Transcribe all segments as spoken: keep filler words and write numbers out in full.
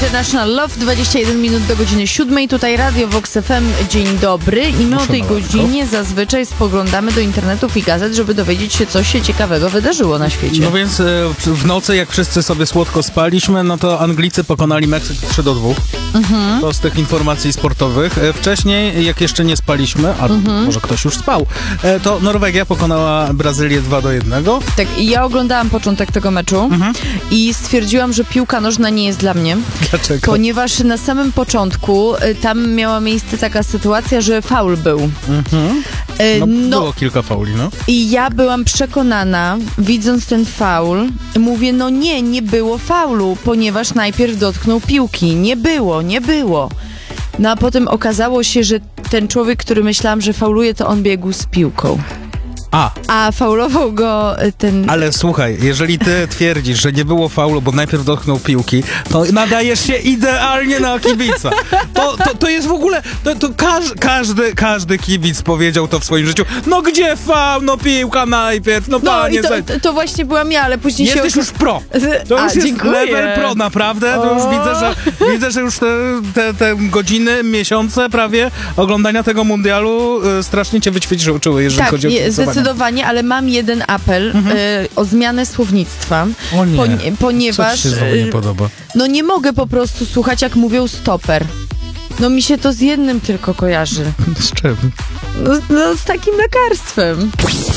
International Love, dwadzieścia jeden minut do godziny siódmej. Tutaj Radio Vox F M. Dzień dobry. I my o tej godzinie zazwyczaj spoglądamy do internetów i gazet, żeby dowiedzieć się, co się ciekawego wydarzyło na świecie. No więc w nocy, jak wszyscy sobie słodko spaliśmy, no to Anglicy pokonali Meksyk trzy do dwóch. Mhm. To z tych informacji sportowych. Wcześniej, jak jeszcze nie spaliśmy, a mhm. może ktoś już spał, to Norwegia pokonała Brazylię dwa do jednego. Tak, i ja oglądałam początek tego meczu mhm. i stwierdziłam, że piłka nożna nie jest dla mnie. Dlaczego? Ponieważ na samym początku tam miała miejsce taka sytuacja, że faul był. Mhm. No, no, było kilka fauli, no. I ja byłam przekonana, widząc ten faul, mówię, no nie, nie było faulu, ponieważ najpierw dotknął piłki. Nie było, nie było. No a potem okazało się, że ten człowiek, który myślałam, że fauluje, to on biegł z piłką. A. A faulował go ten... Ale słuchaj, jeżeli ty twierdzisz, że nie było faulu, bo najpierw dotknął piłki, to nadajesz się idealnie na kibica. To, to, to jest w ogóle... To, to każ, każdy, każdy kibic powiedział to w swoim życiu. No gdzie faul? No piłka najpierw. No, no panie... i to, to, to właśnie byłam ja, ale później Jesteś się... już pro. To A, już jest dziękuję. level pro, naprawdę. To już widzę, że, widzę, że już te, te, te godziny, miesiące prawie oglądania tego mundialu y, strasznie cię wyćwiczyły, jeżeli tak, chodzi o je, zdecydowanie, ale mam jeden apel mhm. y, o zmianę słownictwa. O nie. Poni- ponieważ Co ci się znowu nie podoba? No nie mogę po prostu słuchać, jak mówią stoper. No mi się to z jednym tylko kojarzy. Z czym? No, no z takim lekarstwem.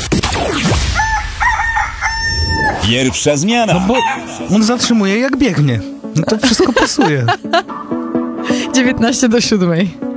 Pierwsza zmiana. No bo on zatrzymuje jak biegnie. No to wszystko pasuje. dziewiętnaście do siódmej.